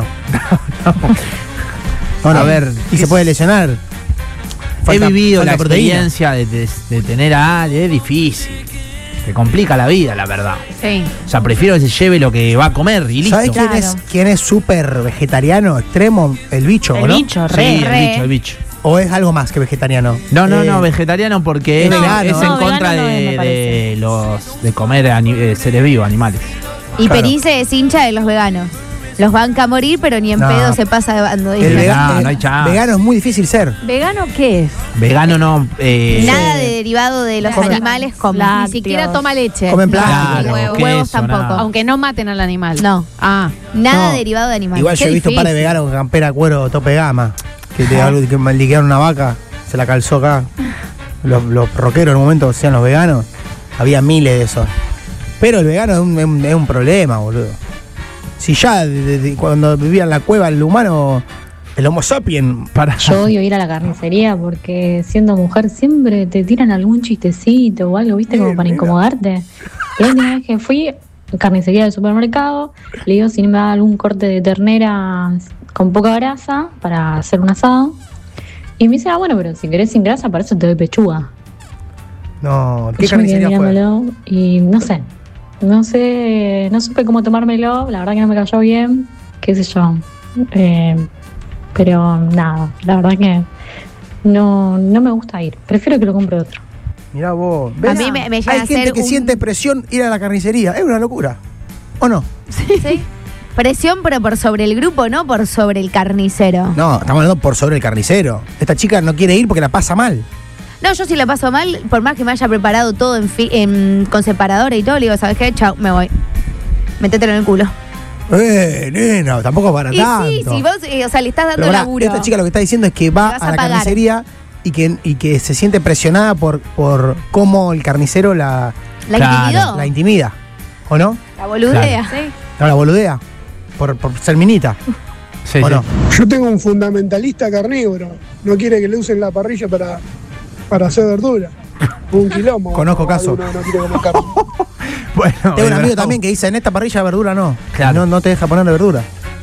No, A ver, y se puede lesionar. He vivido la proteína. experiencia de tener a alguien, es difícil. Te complica la vida, la verdad. Sí. O sea, prefiero que se lleve lo que va a comer y listo. ¿Sabes quién es súper vegetariano extremo? El bicho, El ¿no? bicho, Sí, el bicho. ¿O es algo más que vegetariano? No, vegetariano porque es vegano, es en ¿no? contra vegano no es, me de parece. de comer seres vivos, animales. Y Claro. Perice es hincha de los veganos. Los banca a morir, pero ni en No. pedo se pasa de bando. El dice. no hay chance. vegano es muy difícil ser. ¿Vegano qué es? Vegano no. Nada de derivado de los Comen- animales come. Ni siquiera toma leche. Comen plástico. Claro, Huevos queso, tampoco. nada. Aunque no maten al animal. No. Ah. Nada No. derivado de animales. Igual yo Qué he visto difícil. pares de veganos con campera cuero tope gama. Que me liquearon una vaca, se la calzó acá. Los rockeros en un momento hacían los veganos. Había miles de esos. Pero el vegano es un problema, boludo. Si ya cuando vivía en la cueva el humano, el homo sapiens, Yo odio ir a la carnicería porque siendo mujer siempre te tiran algún chistecito o algo, ¿viste? Como para incomodarte. La última vez que fui, carnicería del supermercado, le digo si me da algún corte de ternera con poca grasa para hacer un asado. Y me dice, bueno, pero si querés sin grasa, para eso te doy pechuga. no, Y ¿qué yo me quedé carnicería fue? mirándolo y no supe cómo tomármelo, la verdad que no me cayó bien, qué sé yo. Pero nada, la verdad que no me gusta ir, prefiero que lo compre otro. Mirá vos. A mí me llega Hay a gente ser que un- siente presión ir a la carnicería. Es una locura. ¿O no? Sí. Presión, pero por sobre el grupo, no por sobre el carnicero. No, estamos hablando por sobre el carnicero. Esta chica no quiere ir porque la pasa mal. No, yo si la paso mal, por más que me haya preparado todo con separadora y todo, le digo, ¿sabes qué? Chao, me voy. Métetelo en el culo. Nena, tampoco para Y tanto. sí, si vos, o sea, le estás dando Pero pará, laburo. esta chica lo que está diciendo es que va vas a a la pagar. carnicería y que se siente presionada por cómo el carnicero la intimidó. la intimida. ¿O no? La boludea. Claro. No, la boludea. Por ser minita. Sí, ¿O sí. no? Yo tengo un fundamentalista carnívoro. No quiere que le usen la parrilla para hacer verdura. Un quilombo. Conozco casos. No quiere comer carne. Bueno, Tengo un es amigo verdad. también que dice, en esta parrilla verdura no. Claro. No te deja ponerle verdura.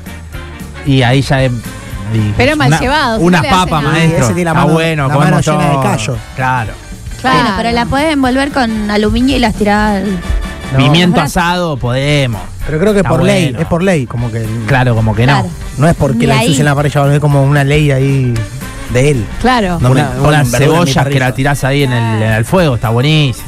Y ahí ya es. Pero mal llevado, si Unas no le hacen papas, nada. maestro. Ese tiene la Está mano- bueno, la comemos mano llena de todo. callo. Claro. Bueno, pero la puedes envolver con aluminio y las tirás. No. Pimiento asado, podemos. Pero creo que Está por ley, bueno. es por ley, como que Claro, como que Claro. no es porque Ni la ahí. ensucien la parrilla, es como una ley ahí de él. Claro. No me Unas ponen verdura en mi cebollas que parrilla. la tirás ahí en el fuego, está buenísimo.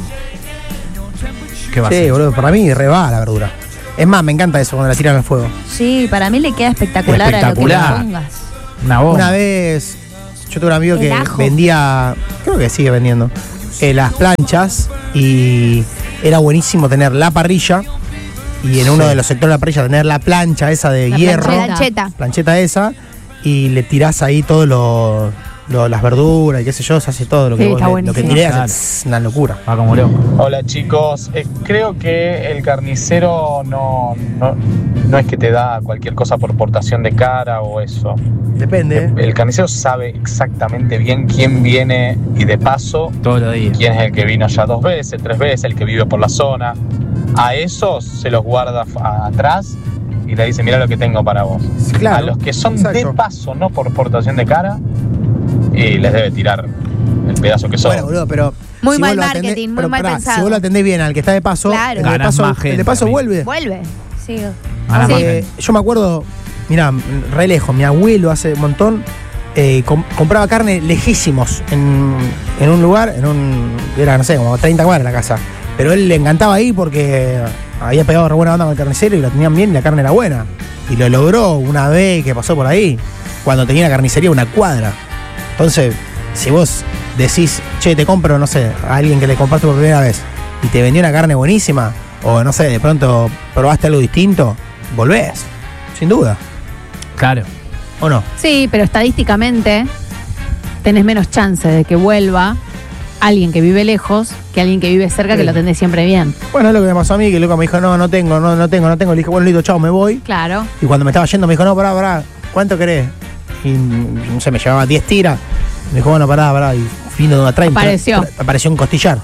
¿Qué va a Sí, ser? boludo, para mí reba la verdura. Es más, me encanta eso cuando la tiran al fuego. Sí, para mí le queda espectacular, a lo Espectacular. que le pongas. Una bomba. Una vez, yo tuve un amigo El que ajo. vendía, creo que sigue vendiendo, las planchas y era buenísimo tener la parrilla y en uno de los sectores de la parrilla tener la plancha esa de La hierro, plancheta. plancheta esa, y le tirás ahí todo las verduras y qué sé yo, se hace todo lo que, Sí, vos está lo que buenísimo. tiré, Claro. es una locura. Va como loco. Hola chicos, creo que el carnicero no es que te da cualquier cosa por portación de cara o eso. Depende. El carnicero sabe exactamente bien quién viene y de paso Todos los días. quién es el que vino ya 2 veces, 3 veces, el que vive por la zona. A esos se los guarda atrás y le dice, mira lo que tengo para vos. Claro, A los que son exacto. de paso, no por portación de cara, y les debe tirar el pedazo que son. Bueno, boludo, pero. Muy si mal vos lo marketing, muy pero mal pará, pensado. Si vos lo atendés bien al que está de paso, Claro. el de Ganás paso, más el de gente, paso amigo. vuelve. Vuelve. Sí. Ahora Sí. más gente. Yo me acuerdo, mira, re lejos, mi abuelo hace un montón compraba carne lejísimos en un lugar, era, no sé, como 30 cuadras la casa. Pero él le encantaba ahí porque había pegado re buena onda con el carnicero y lo tenían bien y la carne era buena. Y lo logró una vez que pasó por ahí, cuando tenía la carnicería una cuadra. Entonces, si vos decís, che, te compro, no sé, a alguien que le compraste por primera vez y te vendió una carne buenísima, o no sé, de pronto probaste algo distinto, volvés, sin duda. Claro. ¿O no? Sí, pero estadísticamente tenés menos chance de que vuelva alguien que vive lejos que alguien que vive cerca, que lo tenés siempre bien. Bueno, es lo que me pasó a mí, que el loco me dijo, no tengo. Le dije, bueno, listo, chao, me voy. Claro. Y cuando me estaba yendo me dijo, no, pará, ¿cuánto querés? Y no sé, me llevaba 10 tiras. Me dijo, bueno, pará. Y vino de atrás. Apareció un costillar.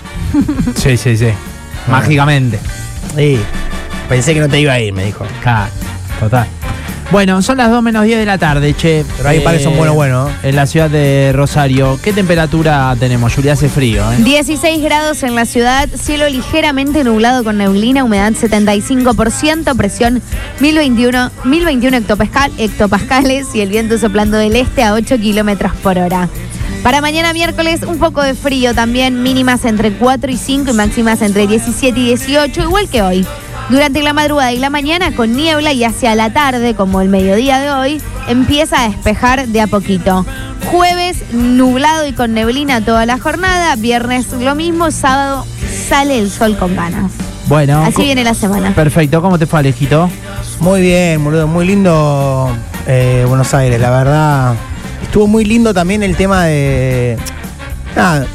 Sí. Mágicamente. Sí. Pensé que no te iba a ir, me dijo. Claro, total. Bueno, son las 2 menos 10 de la tarde, che. Pero ahí parece un bueno. En la ciudad de Rosario. ¿Qué temperatura tenemos, Julia? Hace frío, 16 grados en la ciudad, cielo ligeramente nublado con neblina, humedad 75%, presión 1021 hectopascales y el viento soplando del este a 8 kilómetros por hora. Para mañana miércoles, un poco de frío también, mínimas entre 4 y 5 y máximas entre 17 y 18, igual que hoy. Durante la madrugada y la mañana con niebla y hacia la tarde, como el mediodía de hoy, empieza a despejar de a poquito. Jueves, nublado y con neblina toda la jornada. Viernes, lo mismo. Sábado, sale el sol con ganas. Bueno. Así viene la semana. Perfecto. ¿Cómo te fue, Alejito? Muy bien, boludo. Muy lindo Buenos Aires, la verdad. Estuvo muy lindo también el tema de... Nada,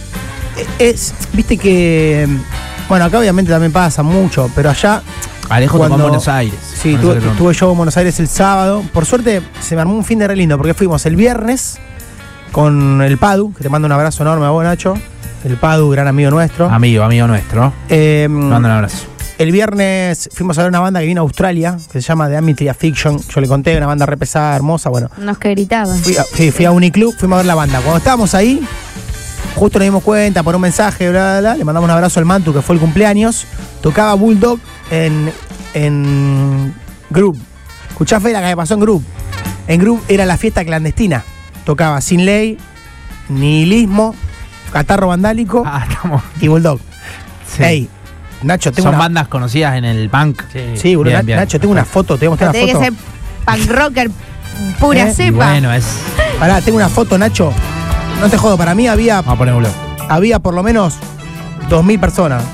viste que... Bueno, acá obviamente también pasa mucho, pero allá... Alejo tocó en Buenos Aires. Sí, estuve yo en Buenos Aires el sábado. Por suerte se me armó un fin de re lindo, porque fuimos el viernes con el Padu, que te mando un abrazo enorme a vos, Nacho. El Padu, gran amigo nuestro. Amigo nuestro. Te mando un abrazo. El viernes fuimos a ver una banda que vino a Australia, que se llama The Amity Fiction. Yo le conté, una banda re pesada, hermosa, bueno. Unos que gritaban. Fui a Uniclub, fuimos a ver la banda. Cuando estábamos ahí... Justo nos dimos cuenta por un mensaje, le mandamos un abrazo al Mantu, que fue el cumpleaños. Tocaba Bulldog en Group. Escuchá, Fera, que me pasó en Group. En Group era la fiesta clandestina. Tocaba Sin Ley, Nihilismo, Catarro Vandálico y Bulldog. Sí. Ey, Nacho, tengo Son bandas conocidas en el punk. Sí, boludo. Bien. Nacho, tengo una foto, te voy a mostrar una foto. Tiene que ser punk rocker pura cepa. Bueno, Pará, tengo una foto, Nacho. No te jodo, para mí había... Vamos a poner un blog. Había por lo menos 2.000 personas.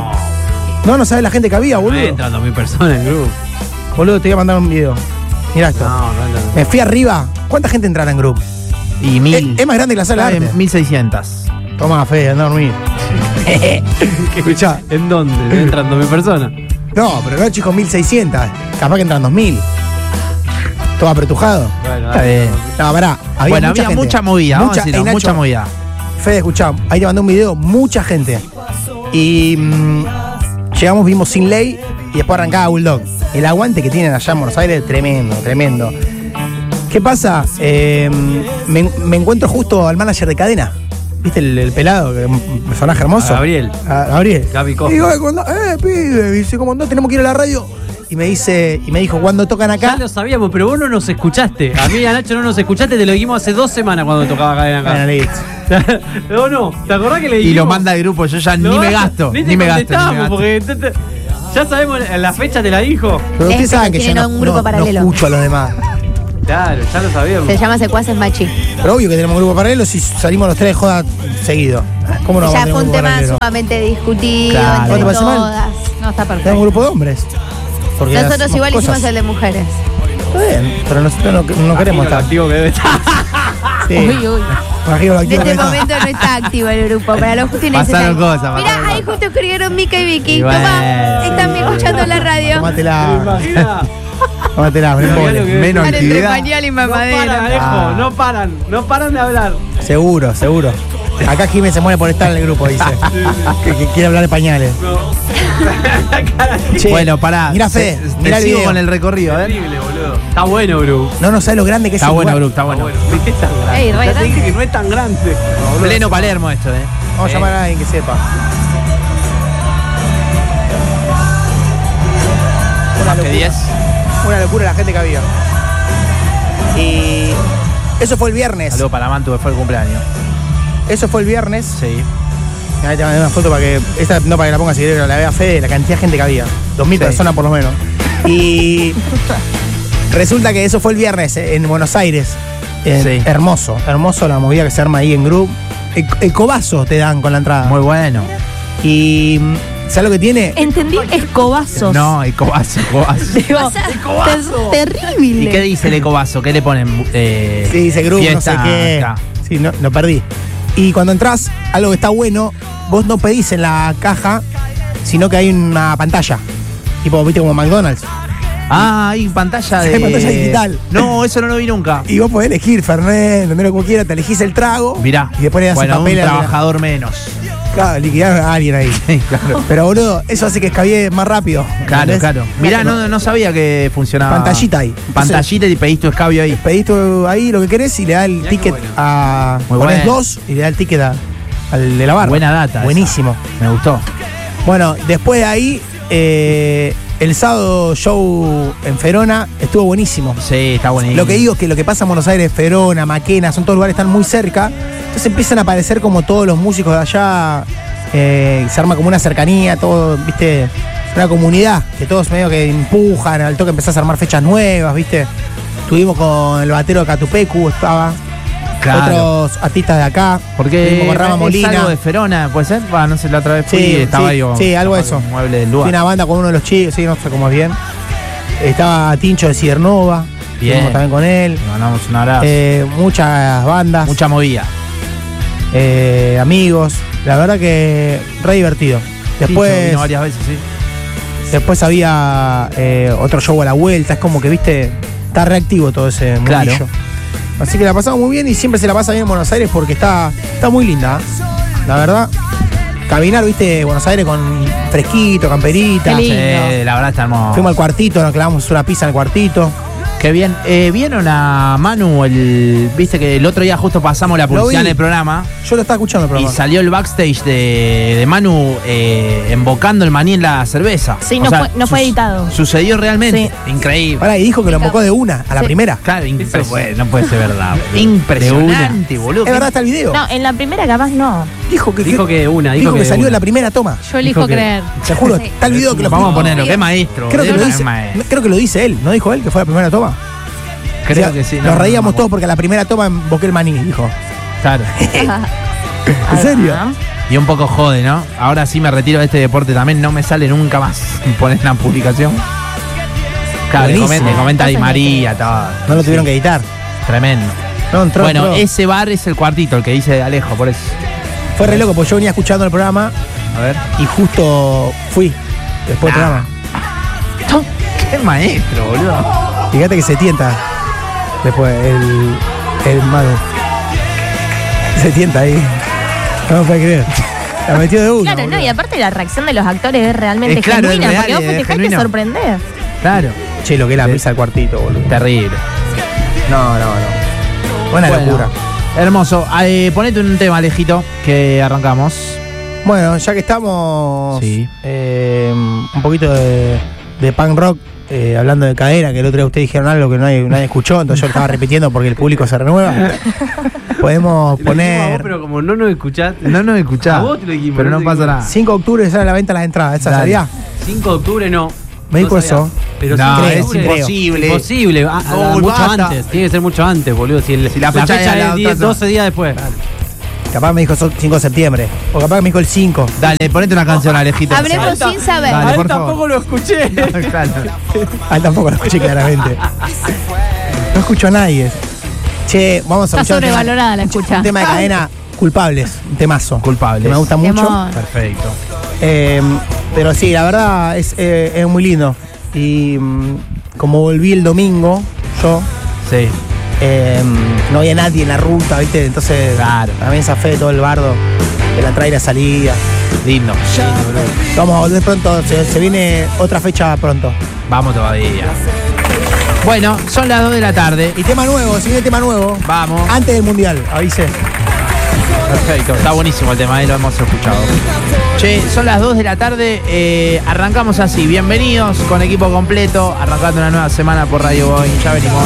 No sabes la gente que había, boludo. Entran 2.000 personas en el grupo. Boludo, te voy a mandar un video. Mirá esto. No. Me fui arriba. ¿Cuánta gente entrará en grupo? Y 1.000. Es más grande que la sala de arte. 1.600. Toma, Fede, anda a dormir. Escuchá. ¿En dónde? ¿Entran 2.000 personas? No, pero no, chicos, 1.600. Capaz que entran 2.000. Todo apretujado. Bueno, está bien. No, pará. Había mucha movida, vamos a decirlo, mucha movida. Fede, escuchá, ahí te mandé un video, mucha gente. Y llegamos, vimos Sin Ley y después arrancaba Bulldog. El aguante que tienen allá en Buenos Aires, tremendo. ¿Qué pasa? Me encuentro justo al manager de Cadena. ¿Viste el pelado? Un personaje hermoso. Gabriel. Gaby Costa. Y digo, pibe, dice, ¿cómo andás? Tenemos que ir a la radio. Y me dijo, ¿cuándo tocan acá? Ya lo sabíamos, pero vos no nos escuchaste. A mí y a Nacho no nos escuchaste, te lo dijimos hace 2 semanas cuando tocaba acá. ¿O no? ¿Te acordás que le dijimos? Y lo manda al grupo, yo ya ni me gasto. Ni me gasto. Porque ya sabemos, la fecha te la dijo. Pero ustedes saben que yo no escucho a los demás. Claro, ya lo sabíamos. Se llama Secuaces Machi. Pero obvio que tenemos un grupo paralelo si salimos los 3 de joda seguido. ¿Cómo no? Ya fue un tema sumamente discutido. Claro. Entre todas. No, está perfecto. Tenemos un grupo de hombres. Porque nosotros igual hicimos el de mujeres. Está bien, pero nosotros no queremos estar. Activo que debe estar. Sí. Uy. En este momento no está activo el grupo, para los justo y pasaron cosas. Mirá, ahí justo escribieron Mica y Vicky. Toma, están escuchando la radio. Tómatela, menos actividad. Pañal y mamadera. No paran de hablar. Seguro. Acá Jiménez se muere por estar en el grupo, dice. que quiere hablar de pañales. Che, bueno, pará. Mira, Fede, mira el video con el recorrido, increíble, boludo. Está bueno, bro. No sabes lo grande que es. Está bueno, bro, está bueno. Ey, ya te dije que no es tan grande. Pleno Palermo esto, Vamos a llamar a alguien que sepa. Una locura la gente que había. Y eso fue el viernes. Saludos para Mantu, que fue el cumpleaños. Eso fue el viernes. Sí. Ahí te mandé una foto para que. Esta no para que la pongas, si querés, la vea Fede, la cantidad de gente que había. 2.000 personas por lo menos. Y resulta que eso fue el viernes en Buenos Aires. Hermoso la movida que se arma ahí en Group. El cobazo te dan con la entrada. Muy bueno. Y ¿sabes lo que tiene? Entendí escobazos. No, ecobazo. Digo, terrible. ¿Y qué dice el ecobazo? ¿Qué le ponen? Sí, dice grupo, no sé qué. acá. Sí, no, lo perdí. Y cuando entras, algo que está bueno, vos no pedís en la caja, sino que hay una pantalla. Tipo, viste, como McDonald's. Ah, hay pantalla de... Hay pantalla digital. No, eso no lo vi nunca. Y vos podés elegir, Fernet, vendelo como quieras, te elegís el trago. Mirá. Y después le das el bueno, papel un trabajador menos. Claro, liquidar a alguien ahí. Sí, claro. Pero boludo, eso hace que escabie más rápido. Claro, ¿entendés? claro. Mirá, no sabía que funcionaba. Pantallita ahí. Pantallita y pedís tu escabio ahí. Pedís ahí lo que querés y le da el ticket a... Muy Ponés bueno. 2 y le da el ticket al de la barra. Buena data. Buenísimo. Esa. Me gustó. Bueno, después de ahí, el sábado show en Ferona estuvo buenísimo. Sí, está buenísimo. Lo que digo es que lo que pasa en Buenos Aires, Ferona, Maquena, son todos lugares que están muy cerca. Entonces empiezan a aparecer como todos los músicos de allá. Se arma como una cercanía, todo, viste, una comunidad que todos medio que empujan, al toque empezás a armar fechas nuevas, viste. Estuvimos con el batero de Catupecu, estaba. Claro. Otros artistas de acá. Porque estuvimos con Rama es Molina. algo de Ferona, ¿puede ser? No sé, la otra vez fui Sí, y estaba sí, ahí. sí, algo de eso. Mueble del lugar. Tiene una banda con uno de los chicos, sí, no sé cómo es bien. Estaba Tincho de Cibernova. Bien. Estuvimos también con él. Le mandamos un abrazo. Muchas bandas. Mucha movida. Amigos. La verdad que re divertido. Después, Tincho vino varias veces, sí. después había otro show a la vuelta. Es como que, viste, está reactivo todo ese mundillo. Claro. Así que la pasamos muy bien y siempre se la pasa bien en Buenos Aires porque está muy linda. La verdad. Caminar, viste, Buenos Aires con fresquito, camperita. Qué lindo. Sí, la verdad está hermoso. Fuimos al cuartito, nos clavamos una pizza en el cuartito. Qué bien. ¿Vieron a Manu? Viste que el otro día justo pasamos la publicidad en el programa. Yo lo estaba escuchando el programa. Y salió el backstage de Manu embocando el maní en la cerveza. Sí, O no, sea, no fue editado. Sucedió realmente. Increíble. Pará, y dijo que lo embocó de una, a la primera. Claro, no puede ser verdad. Impresionante, boludo. Es verdad, está el video. No, en la primera capaz no. Dijo que Dijo que salió una. en la primera toma. Yo elijo creer. Te juro, está el video que lo Vamos a ponerlo, qué maestro. Creo que, boludo, lo qué dice, maestro. creo que lo dice él, ¿no dijo él que fue la primera toma? Creo O sea, que sí. Nos reíamos todos porque a la primera toma emboqué el maní, dijo. Claro. ¿En serio? Y un poco jode, ¿no? Ahora sí me retiro de este deporte también, no me sale nunca más poner una publicación. Claro, le comenta Di María, todo. No lo tuvieron que editar. Tremendo. No, entró, bueno, entró. ese bar es el cuartito, el que dice Alejo, por eso. Fue re loco, porque yo venía escuchando el programa. A ver. Y justo fui después del programa. Qué maestro, boludo. Fíjate que se tienta después el Manu. Se tienta ahí. No me puede creer. La metió de uno. Claro, boludo. no, y aparte la reacción de los actores es realmente Es claro, genuina, es real, porque vos es te dejaste genuino. sorprender. Claro. Che, lo que es la misa del cuartito, boludo. Terrible. No. Buena Bueno, locura. Hermoso. Ponete un tema, Alejito, que arrancamos. Bueno, ya que estamos Sí. un poquito de punk rock, hablando de cadera, que el otro día ustedes dijeron algo que nadie escuchó, entonces yo lo estaba repitiendo porque el público se renueva. Podemos Te lo dijimos a vos, poner pero como no nos escuchaste. No nos escuchás. A vos te lo dijimos. Pero no pasa nada. 5 de octubre sale a la venta las entradas, ¿esa Dale. salía? 5 de octubre no. Me dijo No eso. sabía. Pero No, 5 de es octubre imposible. Imposible. No, Mucho basta. antes. Tiene que ser mucho antes, boludo. Si la fecha es la es 10, otra, 12 días después. Capaz me dijo 5 de septiembre. O capaz me dijo el 5. Dale, ponete una canción, Alejito. Hablemos sin saber. Dale, por favor. Tampoco lo escuché. Claro. Ah, tampoco lo escuché claramente. No escucho a nadie. Che, vamos a Está escuchar sobrevalorada la escucha. un tema de cadena, Culpables, un temazo. Culpables. Que me gusta mucho. Temón. Perfecto. Pero sí, la verdad es muy lindo. Y como volví el domingo, yo Sí. no había nadie en la ruta, ¿viste? Entonces, Claro. también zafé todo el bardo de la entrada y la salida. Lindo. Lindo, boludo. Vamos a volver pronto, se viene otra fecha pronto. Vamos todavía. Bueno, son las 2 de la tarde. Y tema nuevo, si viene tema nuevo, Vamos. antes del mundial, avise. Perfecto. Está buenísimo el tema, lo hemos escuchado. Che, son las 2 de la tarde. Arrancamos así. Bienvenidos con equipo completo. Arrancando una nueva semana por Radio Boeing. Ya venimos.